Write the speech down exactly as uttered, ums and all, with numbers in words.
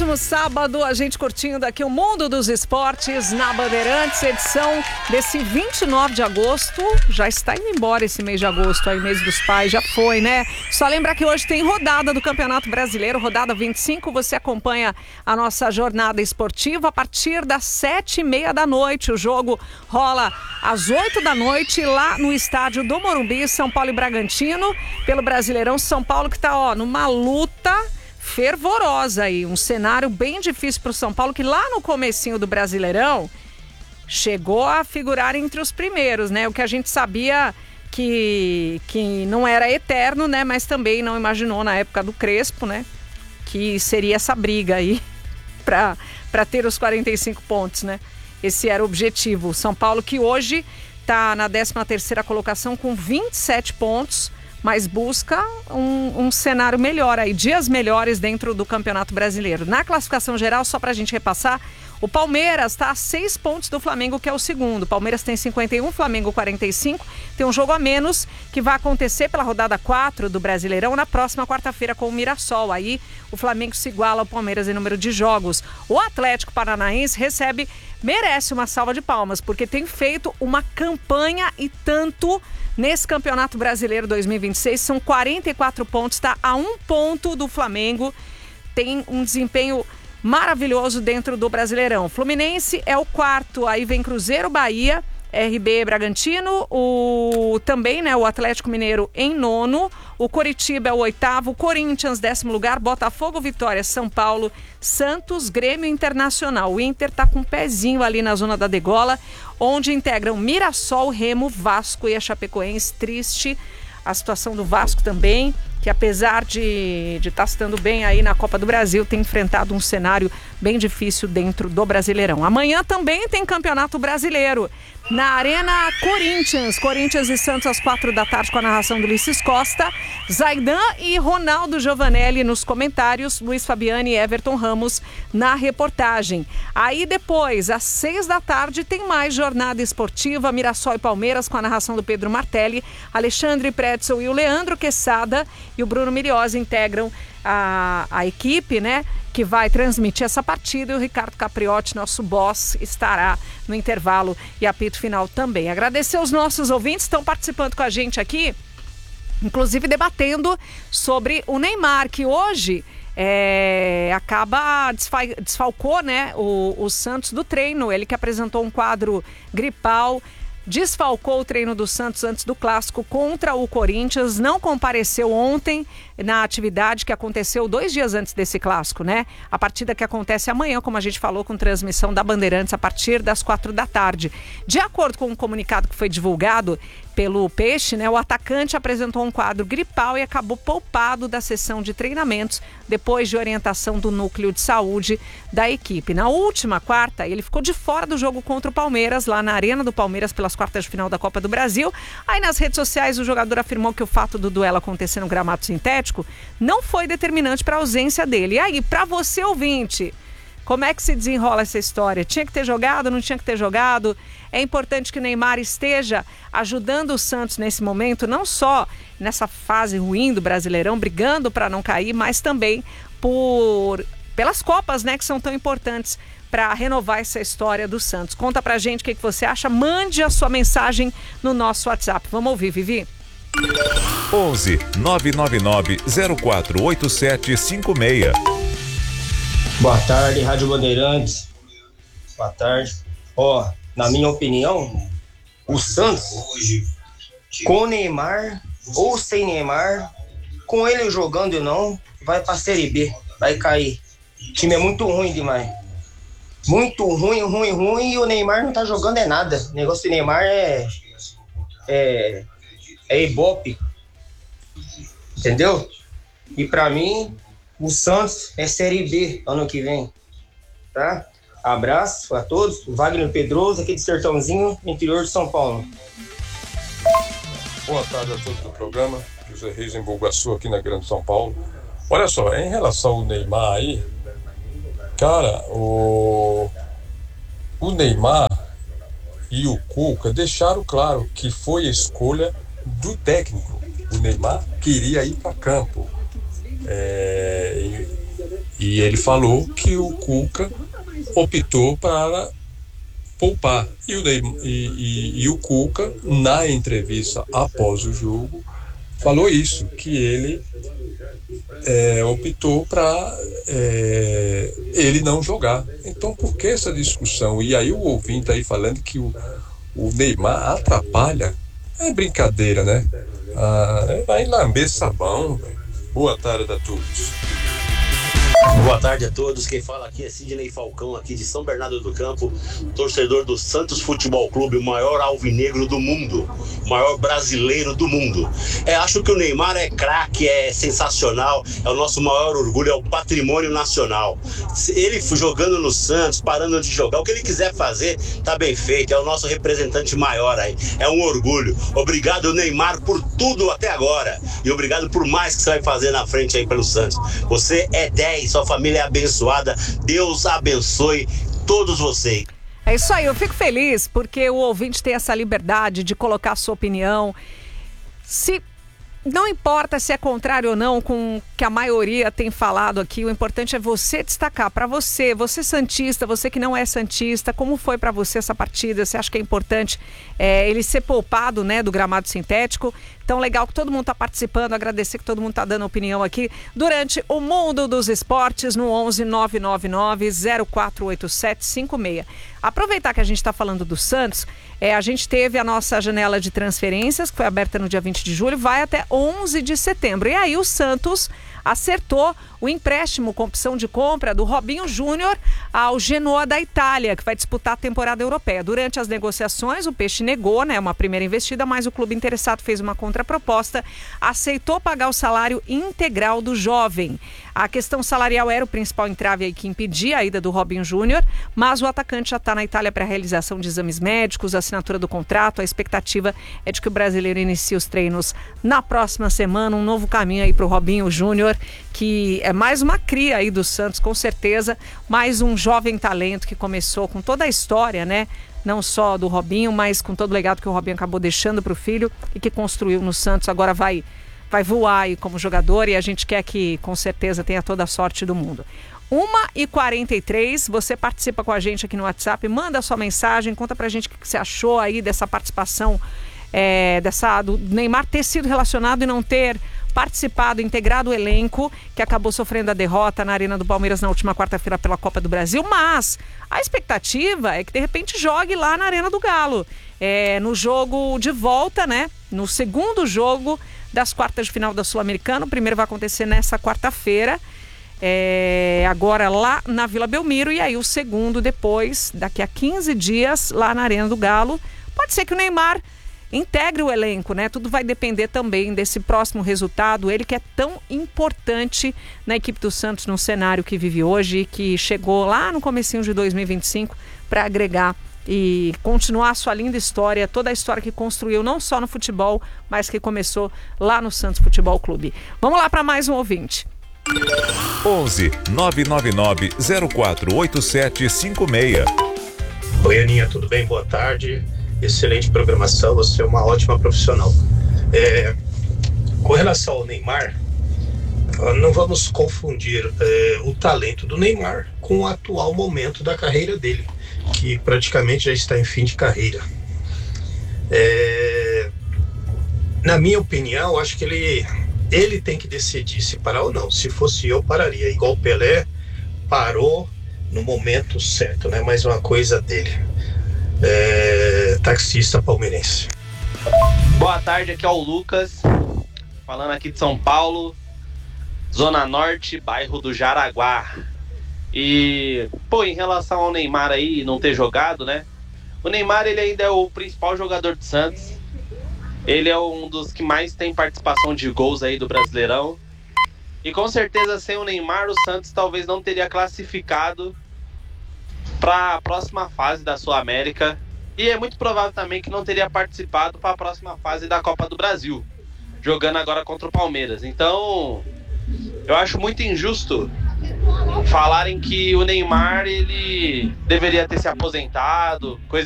ótimo sábado, a gente curtindo aqui o Mundo dos Esportes na Bandeirantes, edição desse vinte e nove de agosto. Já está indo embora esse mês de agosto, aí mês dos pais, já foi, né? Só lembrar que hoje tem rodada do Campeonato Brasileiro, rodada vinte e cinco. Você acompanha a nossa jornada esportiva a partir das sete e meia da noite. O jogo rola às oito da noite lá no estádio do Morumbi, São Paulo e Bragantino, pelo Brasileirão. São Paulo que está, ó, numa luta fervorosa aí, um cenário bem difícil para o São Paulo, que lá no comecinho do Brasileirão chegou a figurar entre os primeiros, né? O que a gente sabia que, que não era eterno, né? Mas também não imaginou na época do Crespo, né? Que seria essa briga aí para para ter os quarenta e cinco pontos, né? Esse era o objetivo. São Paulo que hoje está na décima terceira colocação com vinte e sete pontos, mas busca um, um cenário melhor aí, dias melhores dentro do Campeonato Brasileiro. Na classificação geral, só para a gente repassar, o Palmeiras está a seis pontos do Flamengo, que é o segundo. O Palmeiras tem cinquenta e um, Flamengo quarenta e cinco. Tem um jogo a menos que vai acontecer pela rodada quatro do Brasileirão na próxima quarta-feira com o Mirassol. Aí o Flamengo se iguala ao Palmeiras em número de jogos. O Atlético Paranaense recebe, merece uma salva de palmas, porque tem feito uma campanha e tanto nesse Campeonato Brasileiro dois mil e vinte e seis. São quarenta e quatro pontos, está a um ponto do Flamengo. Tem um desempenho maravilhoso dentro do Brasileirão. Fluminense é o quarto, aí vem Cruzeiro, Bahia, R B Bragantino, o também, né, o Atlético Mineiro em nono, o Coritiba é o oitavo, Corinthians décimo lugar, Botafogo, Vitória, São Paulo, Santos, Grêmio, Internacional. O Inter tá com um pezinho ali na zona da degola, onde integram Mirassol, Remo, Vasco e a Chapecoense. Triste a situação do Vasco também, que apesar de estar tá estando bem aí na Copa do Brasil, tem enfrentado um cenário bem difícil dentro do Brasileirão. Amanhã também tem Campeonato Brasileiro na Arena Corinthians. Corinthians e Santos às quatro da tarde com a narração do Ulisses Costa, Zaidan e Ronaldo Giovanelli nos comentários, Luiz Fabiani e Everton Ramos na reportagem. Aí depois, às seis da tarde, tem mais jornada esportiva, Mirassol e Palmeiras com a narração do Pedro Martelli, Alexandre Pretzel e o Leandro Quesada e o Bruno Miliosi integram a, a equipe, né, que vai transmitir essa partida, e o Ricardo Capriotti, nosso boss, estará no intervalo e apito final também. Agradecer os nossos ouvintes que estão participando com a gente aqui, inclusive debatendo sobre o Neymar, que hoje é, acaba, desfal, desfalcou, né, o, o Santos do treino. Ele que apresentou um quadro gripal, desfalcou o treino do Santos antes do clássico contra o Corinthians, não compareceu ontem na atividade que aconteceu dois dias antes desse clássico, né? A partida que acontece amanhã, como a gente falou, com transmissão da Bandeirantes a partir das quatro da tarde. De acordo com um comunicado que foi divulgado pelo Peixe, né, o atacante apresentou um quadro gripal e acabou poupado da sessão de treinamentos depois de orientação do núcleo de saúde da equipe. Na última quarta, ele ficou de fora do jogo contra o Palmeiras, lá na Arena do Palmeiras, pelas quartas de final da Copa do Brasil. Aí nas redes sociais o jogador afirmou que o fato do duelo acontecer no gramado sintético não foi determinante para a ausência dele. E aí, para você ouvinte, como é que se desenrola essa história? Tinha que ter jogado, não tinha que ter jogado? É importante que o Neymar esteja ajudando o Santos nesse momento, não só nessa fase ruim do Brasileirão, brigando para não cair, mas também por, pelas Copas, né, que são tão importantes para renovar essa história do Santos. Conta pra gente o que, que você acha, mande a sua mensagem no nosso WhatsApp. Vamos ouvir, Vivi? onze nove nove nove zero quatro oito sete cinco seis. Boa tarde, Rádio Bandeirantes. Boa tarde. Ó, oh, na minha opinião, o Santos, com o Neymar ou sem Neymar, com ele jogando ou não, vai pra Série B, vai cair. O time é muito ruim demais. Muito ruim, ruim, ruim, e o Neymar não tá jogando é nada. O negócio do Neymar é... É... É ibope. Entendeu? E pra mim, o Santos é Série B ano que vem. Tá? Abraço a todos. Wagner Pedroso, aqui de Sertãozinho, interior de São Paulo. Boa tarde a todos do programa. José Reis em Bulgaçu, aqui na Grande São Paulo. Olha só, em relação ao Neymar aí, cara, o, o Neymar e o Cuca deixaram claro que foi a escolha do técnico. O Neymar queria ir para campo. É, E ele falou que o Cuca optou para poupar. E o, Neymar, e, e, e o Cuca, na entrevista após o jogo, falou isso, que ele é, optou para é, ele não jogar. Então, por que essa discussão? E aí o ouvinte aí falando que o, o Neymar atrapalha, é brincadeira, né? Ah, vai lamber sabão. Boa tarde a todos. Boa tarde a todos, quem fala aqui é Sidney Falcão, aqui de São Bernardo do Campo, torcedor do Santos Futebol Clube, o maior alvinegro do mundo, o maior brasileiro do mundo. É, acho que o Neymar é craque, é sensacional, é o nosso maior orgulho, é o patrimônio nacional. Ele jogando no Santos, parando de jogar, o que ele quiser fazer, tá bem feito, é o nosso representante maior aí, é um orgulho. Obrigado, Neymar, por tudo até agora, e obrigado por mais que você vai fazer na frente aí pelo Santos. Você é dez, sua família é abençoada, Deus abençoe todos vocês. É isso aí, eu fico feliz porque o ouvinte tem essa liberdade de colocar a sua opinião. Se não importa se é contrário ou não com o que a maioria tem falado aqui, o importante é você destacar para você, você santista, você que não é santista, como foi para você essa partida? Você acha que é importante é, ele ser poupado, né, do gramado sintético? Então, legal que todo mundo está participando, agradecer que todo mundo está dando opinião aqui durante o Mundo dos Esportes no onze nove nove nove zero quatro oito sete cinco seis. Aproveitar que a gente está falando do Santos, é, a gente teve a nossa janela de transferências, que foi aberta no dia vinte de julho, vai até onze de setembro. E aí o Santos acertou o empréstimo com opção de compra do Robinho Júnior ao Genoa da Itália, que vai disputar a temporada europeia. Durante as negociações, o Peixe negou, né, uma primeira investida, mas o clube interessado fez uma contraproposta, aceitou pagar o salário integral do jovem. A questão salarial era o principal entrave aí que impedia a ida do Robinho Júnior, mas o atacante já está na Itália para a realização de exames médicos, assinatura do contrato. A expectativa é de que o brasileiro inicie os treinos na próxima semana, um novo caminho aí para o Robinho Júnior, que é mais uma cria aí do Santos, com certeza, mais um jovem talento que começou com toda a história, né? Não só do Robinho, mas com todo o legado que o Robinho acabou deixando para o filho e que construiu no Santos. Agora vai, vai voar aí como jogador e a gente quer que, com certeza, tenha toda a sorte do mundo. uma e quarenta e três, você participa com a gente aqui no WhatsApp, manda a sua mensagem, conta pra gente o que você achou aí dessa participação, é, dessa, do Neymar ter sido relacionado e não ter participado, integrado o elenco, que acabou sofrendo a derrota na Arena do Palmeiras na última quarta-feira pela Copa do Brasil, mas a expectativa é que de repente jogue lá na Arena do Galo, é, no jogo de volta, né, no segundo jogo das quartas de final da Sul-Americana. O primeiro vai acontecer nessa quarta-feira, É, agora lá na Vila Belmiro, e aí o segundo depois, daqui a quinze dias, lá na Arena do Galo. Pode ser que o Neymar integre o elenco, né? Tudo vai depender também desse próximo resultado, ele que é tão importante na equipe do Santos no cenário que vive hoje, que chegou lá no comecinho de dois mil e vinte e cinco para agregar e continuar a sua linda história, toda a história que construiu não só no futebol, mas que começou lá no Santos Futebol Clube. Vamos lá para mais um ouvinte. onze nove nove nove zero quatro oito sete cinco seis. Oi, Aninha, tudo bem? Boa tarde. Excelente programação, você é uma ótima profissional. É, com relação ao Neymar, não vamos confundir é, o talento do Neymar com o atual momento da carreira dele, que praticamente já está em fim de carreira. É, na minha opinião, acho que ele... Ele tem que decidir se parar ou não. Se fosse eu, pararia. Igual o Pelé parou no momento certo, né? Mais uma coisa dele. É... Taxista palmeirense. Boa tarde, aqui é o Lucas, falando aqui de São Paulo, Zona Norte, bairro do Jaraguá. E, pô, em relação ao Neymar aí não ter jogado, né? O Neymar, ele ainda é o principal jogador do Santos. Ele é um dos que mais tem participação de gols aí do Brasileirão. E com certeza, sem o Neymar, o Santos talvez não teria classificado para a próxima fase da Sul-América. E é muito provável também que não teria participado para a próxima fase da Copa do Brasil, jogando agora contra o Palmeiras. Então, eu acho muito injusto falarem que o Neymar ele deveria ter se aposentado, coisa